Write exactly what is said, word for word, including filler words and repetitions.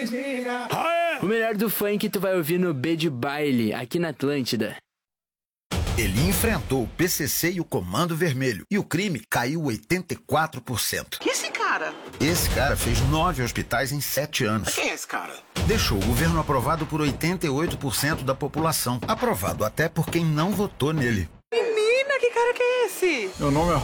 O melhor do funk tu vai ouvir no B de Baile, aqui na Atlântida. Ele enfrentou o P C C e o Comando Vermelho e o crime caiu oitenta e quatro por cento. Que esse cara? Esse cara fez nove hospitais em sete anos. Quem é esse cara? Deixou o governo aprovado por oitenta e oito por cento da população. Aprovado até por quem não votou nele. Menina, que cara que é esse? Meu nome é